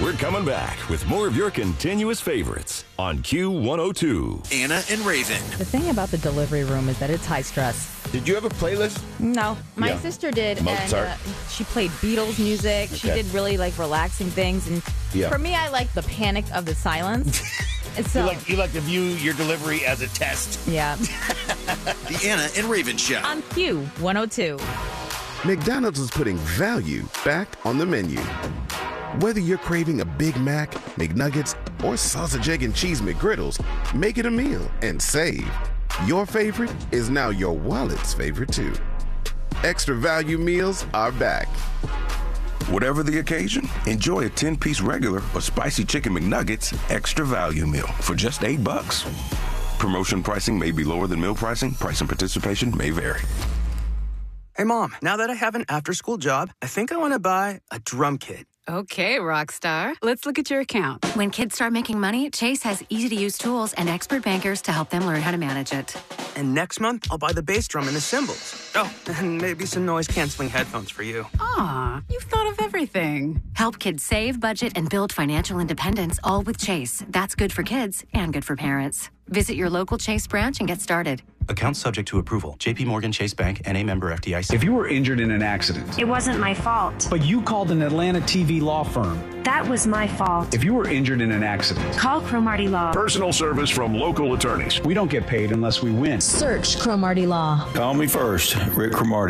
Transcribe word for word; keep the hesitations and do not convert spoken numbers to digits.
We're coming back with more of your continuous favorites on Q one oh two. Anna and Raven. The thing about the delivery room is that it's high stress. Did you have a playlist? No, my Yeah. sister did, Mozart? and uh, she played Beatles music. She Okay. did really like relaxing things, and Yeah. for me, I like the panic of the silence. And so, You like you like to view your delivery as a test. yeah, The Anna and Raven Show. on Q one oh two. McDonald's is putting value back on the menu. Whether you're craving a Big Mac, McNuggets, or sausage, egg, and cheese McGriddles, make it a meal and save. Your favorite is now your wallet's favorite too. Extra value meals are back. Whatever the occasion, enjoy a ten-piece regular or spicy chicken McNuggets extra value meal for just eight bucks. Promotion pricing may be lower than meal pricing. Price and participation may vary. Hey, Mom, now that I have an after-school job, I think I want to buy a drum kit. Okay, rock star. Let's look at your account. When kids start making money, Chase has easy-to-use tools and expert bankers to help them learn how to manage it. And next month, I'll buy the bass drum and the cymbals. Oh, and maybe some noise-canceling headphones for you. Aw, you've thought of everything. Help kids save, budget, and build financial independence, all with Chase. That's good for kids and good for parents. Visit your local Chase branch and get started. Account subject to approval. J P Morgan Chase Bank, N A member F D I C. If you were injured in an accident, it wasn't my fault. But you called an Atlanta T V law firm. That was my fault. If you were injured in an accident, call Cromartie Law. Personal service from local attorneys. We don't get paid unless we win. Search Cromartie Law. Call me first, Rick Cromartie.